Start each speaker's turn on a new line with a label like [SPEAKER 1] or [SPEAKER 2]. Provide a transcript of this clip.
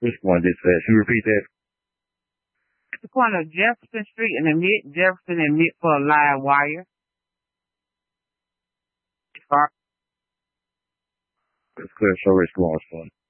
[SPEAKER 1] Which one this fast? Can you repeat that?
[SPEAKER 2] At the corner of Jefferson Street and Jefferson and Mitt for a live wire.
[SPEAKER 1] It's clear. Show race, come on,